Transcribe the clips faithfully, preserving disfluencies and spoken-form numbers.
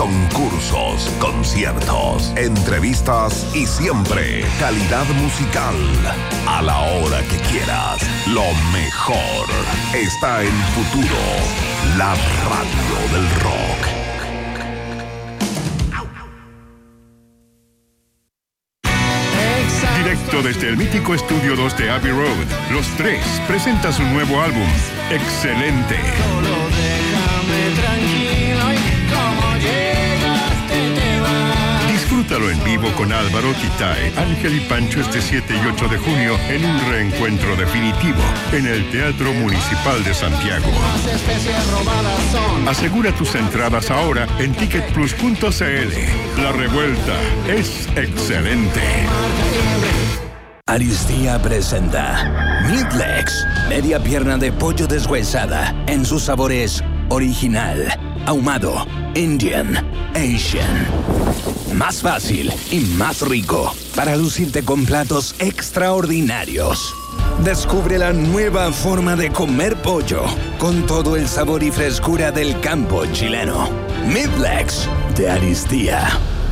concursos, conciertos, entrevistas y siempre calidad musical. A la hora que quieras, lo mejor está en Futuro, la radio del rock. Directo desde el mítico Estudio dos de Abbey Road, Los Tres presenta su nuevo álbum, Excelente. Solo déjame tranquilo y como llegaste te vas. Disfrútalo en vivo con Álvaro, Titae, Ángel y Pancho este siete y ocho de junio en un reencuentro definitivo en el Teatro Municipal de Santiago. Las especies robadas son. Asegura tus entradas ahora en ticket plus punto c l. La revuelta es excelente. Aristía presenta Meatlegs, media pierna de pollo deshuesada en sus sabores original, ahumado, Indian, Asian. Más fácil y más rico para lucirte con platos extraordinarios. Descubre la nueva forma de comer pollo con todo el sabor y frescura del campo chileno. Meatlegs de Aristía.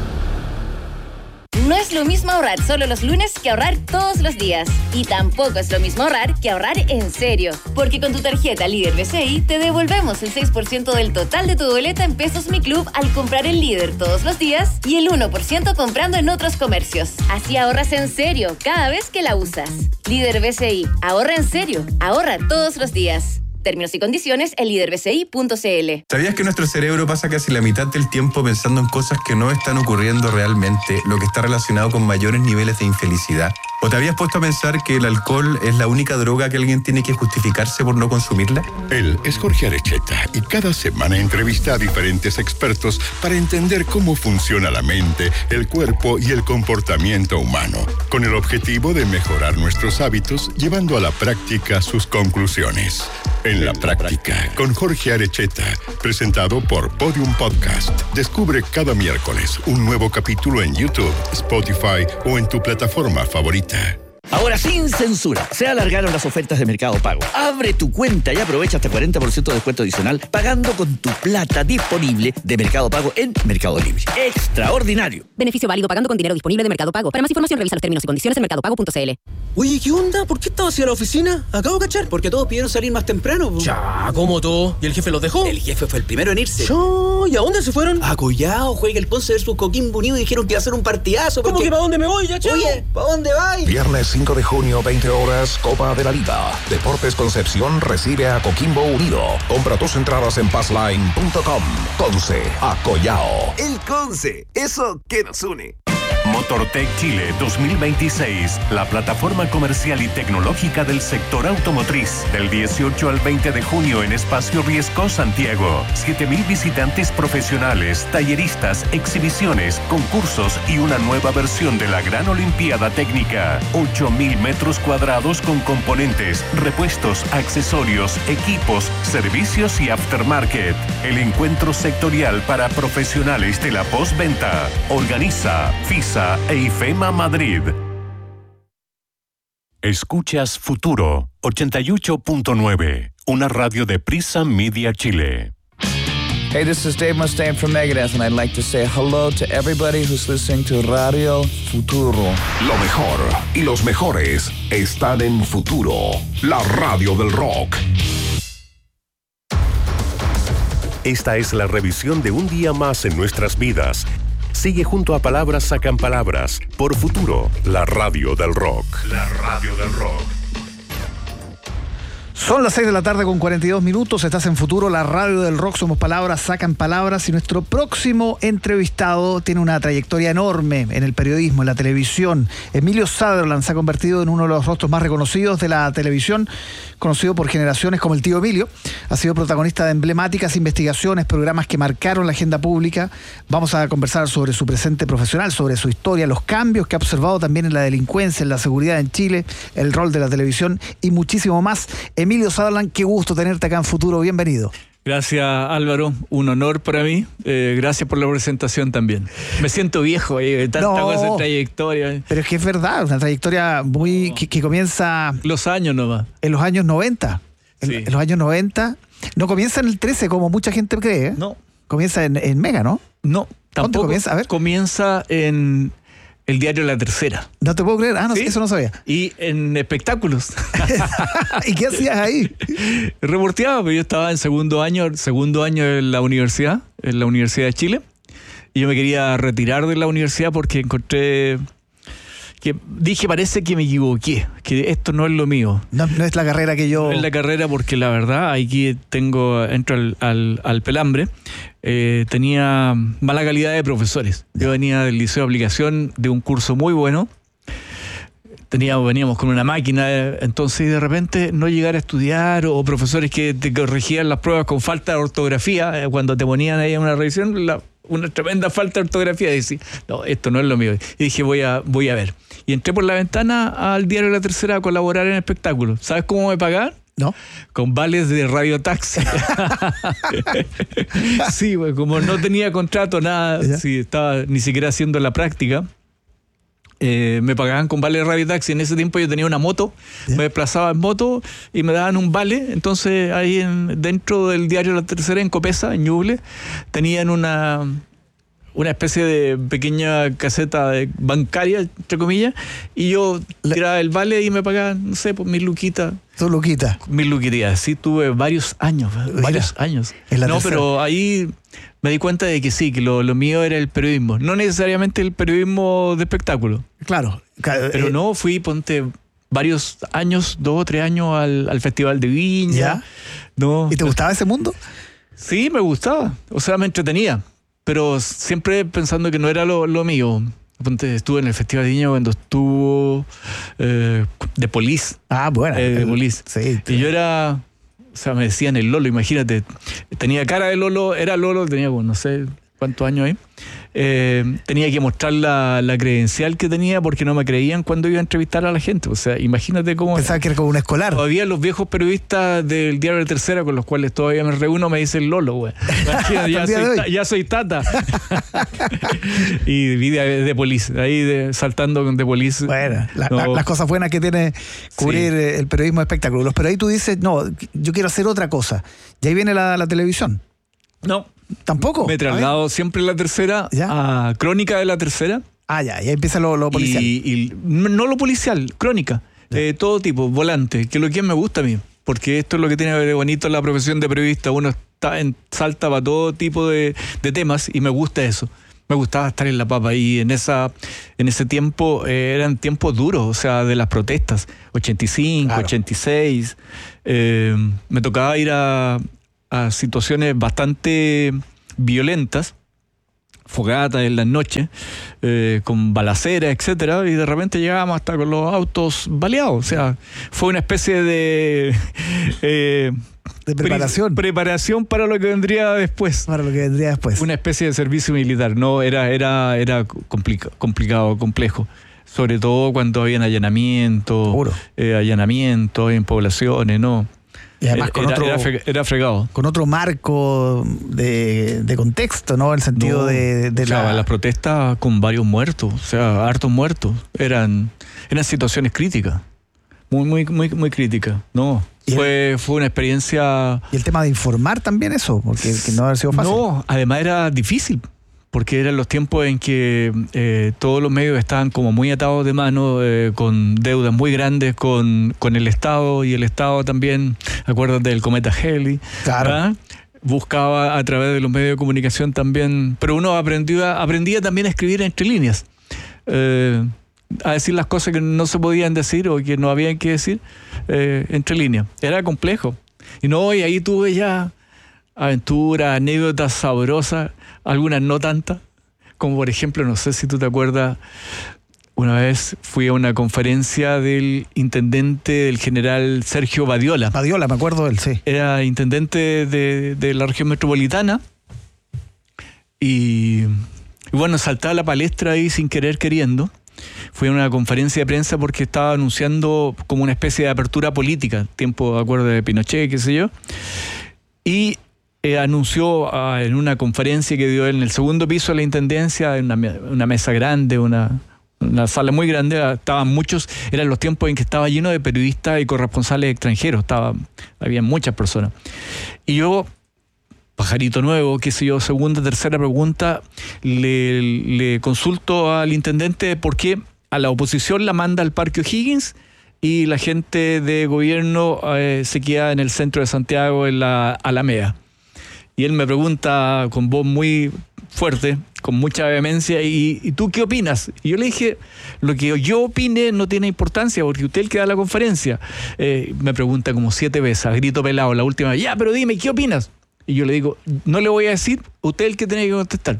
No es lo mismo ahorrar solo los lunes que ahorrar todos los días. Y tampoco es lo mismo ahorrar que ahorrar en serio. Porque con tu tarjeta Líder B C I te devolvemos el seis por ciento del total de tu boleta en Pesos Mi Club al comprar en Líder todos los días y el uno por ciento comprando en otros comercios. Así ahorras en serio cada vez que la usas. Líder B C I. Ahorra en serio. Ahorra todos los días. Términos y condiciones en líder b c i punto c l. ¿Sabías que nuestro cerebro pasa casi la mitad del tiempo pensando en cosas que no están ocurriendo realmente, lo que está relacionado con mayores niveles de infelicidad? ¿O te habías puesto a pensar que el alcohol es la única droga que alguien tiene que justificarse por no consumirla? Él es Jorge Arecheta y cada semana entrevista a diferentes expertos para entender cómo funciona la mente, el cuerpo y el comportamiento humano, con el objetivo de mejorar nuestros hábitos llevando a la práctica sus conclusiones. En la práctica, con Jorge Arecheta, presentado por Podium Podcast. Descubre cada miércoles un nuevo capítulo en YouTube, Spotify o en tu plataforma favorita. Ahora sin censura, se alargaron las ofertas de Mercado Pago. Abre tu cuenta y aprovecha hasta cuarenta por ciento de descuento adicional pagando con tu plata disponible de Mercado Pago en Mercado Libre. ¡Extraordinario! Beneficio válido pagando con dinero disponible de Mercado Pago. Para más información revisa los términos y condiciones en mercado pago punto c l. Oye, ¿qué onda? ¿Por qué estabas hacia la oficina? Acabo de cachar. Porque todos pidieron salir más temprano. Po. Ya, ¿cómo todo? ¿Y el jefe los dejó? El jefe fue el primero en irse. Ya, ¿y a dónde se fueron? A Collao, juega el Conce versus Coquimbo Unido y dijeron que iba a ser un partidazo. ¿Cómo porque... que para dónde me voy, ya, chavo? Oye, ¿para dónde vais? Viernes cinco de junio, veinte horas, Copa de la Liga. Deportes Concepción recibe a Coquimbo Unido. Compra tus entradas en passline punto com. Conce, a Collao. El Conce, eso que nos une. Motortech Chile dos mil veintiséis, la plataforma comercial y tecnológica del sector automotriz, del dieciocho al veinte de junio en Espacio Riesco, Santiago. siete mil visitantes profesionales, talleristas, exhibiciones, concursos y una nueva versión de la Gran Olimpiada Técnica. ocho mil metros cuadrados con componentes, repuestos, accesorios, equipos, servicios y aftermarket. El encuentro sectorial para profesionales de la postventa. Organiza FISA e IFEMA Madrid. Escuchas Futuro ochenta y ocho punto nueve, una radio de Prisa Media Chile. Hey, this is Dave Mustaine from Megadeth, and I'd like to say hello to everybody who's listening to Radio Futuro. Lo mejor y los mejores están en Futuro, la radio del rock. Esta es la revisión de un día más en nuestras vidas. Sigue junto a Palabras Sacan Palabras por Futuro, la radio del rock. La radio del rock. Son las seis de la tarde con cuarenta y dos minutos. Estás en Futuro, la radio del rock. Somos Palabras Sacan Palabras. Y nuestro próximo entrevistado tiene una trayectoria enorme en el periodismo, en la televisión. Emilio Sutherland se ha convertido en uno de los rostros más reconocidos de la televisión, conocido por generaciones como el tío Emilio. Ha sido protagonista de emblemáticas investigaciones, programas que marcaron la agenda pública. Vamos a conversar sobre su presente profesional, sobre su historia, los cambios que ha observado también en la delincuencia, en la seguridad en Chile, el rol de la televisión y muchísimo más. Emilio Sutherland, qué gusto tenerte acá en Futuro. Bienvenido. Gracias, Álvaro. Un honor para mí. Eh, gracias por la presentación también. Me siento viejo, eh, tanta no, cosa de trayectoria. Pero es que es verdad, una trayectoria muy no. que, que comienza... Los años nomás. En los años noventa. En, sí. en los años noventa. No comienza en el trece, como mucha gente cree. ¿eh? No. Comienza en, en Mega, ¿no? No, tampoco. comienza? A ver. Comienza en el diario La Tercera. No te puedo creer. Ah, no, ¿Sí? Eso no sabía. Y en espectáculos. ¿Y qué hacías ahí? Reporteaba, pero yo estaba en segundo año, segundo año en la universidad, en la Universidad de Chile. Y yo me quería retirar de la universidad porque encontré que dije, parece que me equivoqué, que esto no es lo mío. No, no es la carrera que yo... No es la carrera porque la verdad, aquí tengo, entro al, al, al pelambre, eh, tenía mala calidad de profesores. Yo venía del Liceo de Aplicación, de un curso muy bueno. Teníamos, veníamos con una máquina, entonces de repente no llegar a estudiar, o profesores que te corregían las pruebas con falta de ortografía, eh, cuando te ponían ahí en una revisión, la, una tremenda falta de ortografía, y decía, no, esto no es lo mío. Y dije, voy a, voy a ver. Y entré por la ventana al diario La Tercera a colaborar en espectáculos. ¿Sabes cómo me pagaban? ¿No? Con vales de radiotaxi. Sí, pues, como no tenía contrato, nada, sí, estaba ni siquiera haciendo la práctica. Eh, me pagaban con vale de radiotaxi. En ese tiempo yo tenía una moto, ¿ya? Me desplazaba en moto y me daban un vale. Entonces ahí en, dentro del diario La Tercera, en Copesa, en Ñuble, tenían una una especie de pequeña caseta de bancaria, entre comillas, y yo tiraba el vale y me pagaban, no sé, pues mil luquitas. ¿Tu luquita? Mil luquitas, sí, tuve varios años, Mira, varios años. En la no, tercera. Pero ahí me di cuenta de que sí, que lo, lo mío era el periodismo. No necesariamente el periodismo de espectáculo. Claro. Pero eh, no, fui, ponte, varios años, dos o tres años al, al Festival de Viña. ¿Ya? No, ¿Y te gustaba ese mundo? Sí, me gustaba. O sea, me entretenía. Pero siempre pensando que no era lo, lo mío. Ponte, estuve en el Festival de Viña cuando estuvo eh, The Police. Ah, bueno. Eh, The Police. Sí. Y yo era... O sea, me decían el Lolo, imagínate. Tenía cara de Lolo, era Lolo, tenía, bueno, no sé cuántos años ahí. Eh, tenía que mostrar la, la credencial que tenía porque no me creían cuando iba a entrevistar a la gente. O sea, imagínate cómo... Pensaba que era como un escolar. Todavía los viejos periodistas del diario La Tercera, con los cuales todavía me reúno, me dicen Lolo, güey. Ya, soy, ya soy tata. Y vi de, de Police, ahí de, saltando con The Police. Bueno, la, no. la, las cosas buenas que tiene cubrir sí. el periodismo de espectáculos. Pero ahí tú dices, no, yo quiero hacer otra cosa. Y ahí viene la, la televisión. No. ¿Tampoco? Me he trasladado siempre La Tercera, ¿ya? A Crónica de La Tercera. Ah, ya, y ahí empieza lo, lo policial. Y, y no lo policial, crónica. Eh, todo tipo, volante, que es lo que me gusta a mí. Porque esto es lo que tiene de bonito la profesión de periodista. Uno está en salta para todo tipo de, de temas y me gusta eso. Me gustaba estar en la papa y en esa en ese tiempo eh, eran tiempos duros, o sea, de las protestas, ochenta y cinco, claro. ochenta y seis. Eh, me tocaba ir a... a situaciones bastante violentas, fogatas en las noches, eh, con balaceras, etcétera, y de repente llegábamos hasta con los autos baleados. O sea, fue una especie de eh, de preparación. Pre- preparación para lo que vendría después. Para lo que vendría después. Una especie de servicio militar. No, era, era, era complica- complicado, complejo. Sobre todo cuando habían allanamientos, eh, allanamientos en poblaciones, ¿no? Y además con era, otro, era, fre- era fregado. Con otro marco de, de contexto, ¿no? El sentido no, de, de o sea, la... las protestas con varios muertos, o sea, hartos muertos. Eran, eran situaciones críticas. Muy, muy, muy, muy críticas. No. Fue, el, fue una experiencia. Y el tema de informar también eso, porque que no ha sido fácil. No, además era difícil. Porque eran los tiempos en que eh, todos los medios estaban como muy atados de mano, eh, con deudas muy grandes con, con el Estado, y el Estado también, acuérdate del cometa Halley, claro. ¿verdad? Buscaba a través de los medios de comunicación también, pero uno aprendió, aprendía también a escribir entre líneas, eh, a decir las cosas que no se podían decir o que no habían que decir eh, entre líneas. Era complejo. Y no, y ahí tuve ya aventuras, anécdotas sabrosas, algunas no tantas, como por ejemplo, no sé si tú te acuerdas, una vez fui a una conferencia del intendente del general Sergio Badiola. Badiola, me acuerdo de él, sí. Era intendente de, de la región metropolitana y, y bueno, saltaba la palestra ahí sin querer queriendo. Fui a una conferencia de prensa porque estaba anunciando como una especie de apertura política, tiempo de acuerdo de Pinochet, qué sé yo, y Eh, anunció uh, en una conferencia que dio en el segundo piso de la intendencia, en una, una mesa grande, una, una sala muy grande, estaban muchos, eran los tiempos en que estaba lleno de periodistas y corresponsales extranjeros, estaba, había muchas personas. Y yo pajarito nuevo, qué sé yo, segunda, tercera pregunta, le, le consulto al intendente por qué a la oposición la manda al Parque O'Higgins y la gente de gobierno eh, se queda en el centro de Santiago, en la Alameda. Y él me pregunta con voz muy fuerte, con mucha vehemencia, ¿y, ¿y tú qué opinas? Y yo le dije, lo que yo opine no tiene importancia, porque usted es el que da la conferencia. Eh, me pregunta como siete veces, a grito pelado, la última, ya, pero dime, ¿qué opinas? Y yo le digo, no le voy a decir, usted es el que tiene que contestar.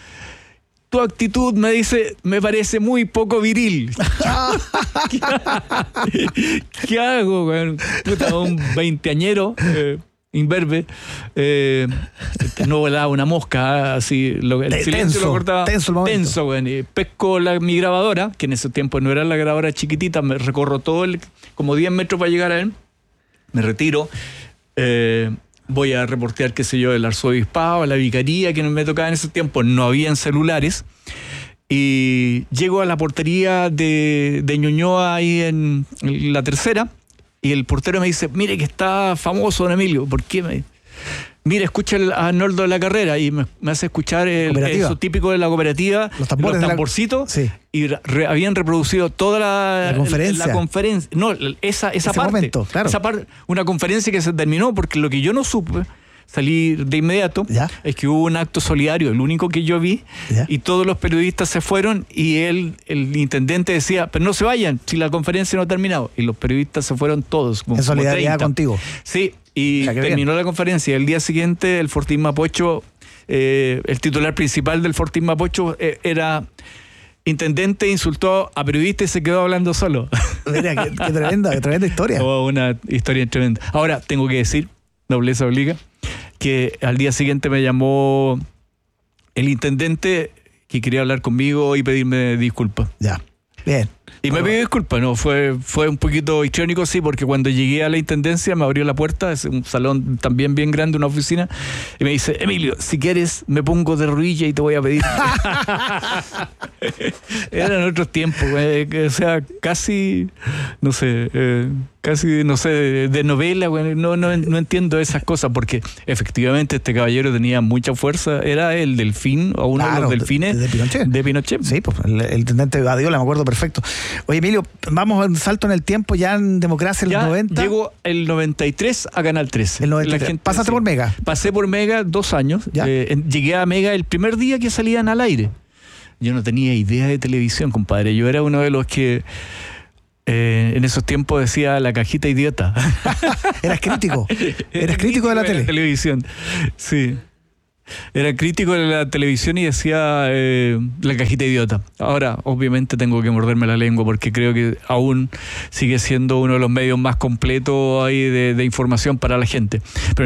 Tu actitud, me dice, me parece muy poco viril. ¿Qué, ¿Qué hago, güey? Puta, un veinteañero, eh, imberbe, eh, no volaba una mosca, así, lo, el tenso, silencio lo cortaba. Tenso el momento. Tenso, güey. Pesco la, mi grabadora, que en ese tiempo no era la grabadora chiquitita, me recorro todo el, como diez metros para llegar a él, me retiro, eh, voy a reportear, qué sé yo, el arzobispado, la vicaría, que no me tocaba en ese tiempo, no habían celulares, y llego a la portería de, de Ñuñoa ahí en, en la tercera, y el portero me dice, mire que está famoso don Emilio. ¿Por qué? Me... Mira, escucha a Arnoldo de la Carrera, y me, me hace escuchar el, eso típico de la cooperativa, los, tambores los tamborcitos, la... sí. Y re, habían reproducido toda la, la conferencia. La conferencia. No, esa, esa parte. Momento, claro. Esa parte, una conferencia que se terminó, porque lo que yo no supe, salí de inmediato, ¿ya? Es que hubo un acto solidario, el único que yo vi, ¿ya? Y todos los periodistas se fueron, y él, el intendente decía, pero no se vayan, si la conferencia no ha terminado. Y los periodistas se fueron todos. Como, en solidaridad como treinta. Contigo. Sí. Y terminó bien. La conferencia, y el día siguiente el Fortín Mapocho, eh, el titular principal del Fortín Mapocho eh, era intendente, insultó a periodista y se quedó hablando solo. Mira, qué, qué tremenda, qué tremenda historia. Oh, una historia tremenda. Ahora, tengo que decir, nobleza obliga, que al día siguiente me llamó el intendente que quería hablar conmigo y pedirme disculpas. Ya, bien. Y me pidió disculpas, no, fue, fue un poquito histriónico, sí, porque cuando llegué a la intendencia me abrió la puerta, es un salón también bien grande, una oficina, y me dice, Emilio, si quieres me pongo de rodilla y te voy a pedir. Eran otros tiempos, eh, o sea, casi, no sé, eh, casi, no sé, de, de novela, güey, no, no, no entiendo esas cosas, porque efectivamente este caballero tenía mucha fuerza, era el delfín, o uno claro, de los delfines de, de Pinochet. De Pinochet. Sí, pues el, el intendente Badiola, me acuerdo perfecto. Oye, Emilio, vamos a un salto en el tiempo, ya en democracia en ya los noventa. Llego el noventa y tres a Canal trece. El noventa y tres. La gente, ¿Pasaste sí, por Mega? Pasé por Mega dos años. Eh, llegué a Mega el primer día que salían al aire. Yo no tenía idea de televisión, compadre. Yo era uno de los que eh, en esos tiempos decía la cajita idiota. ¿Eras crítico? ¿Eras crítico de la, de tele? la televisión, sí. Era crítico de la televisión y decía eh, la cajita idiota. Ahora, obviamente, tengo que morderme la lengua porque creo que aún sigue siendo uno de los medios más completos ahí de, de información para la gente. Pero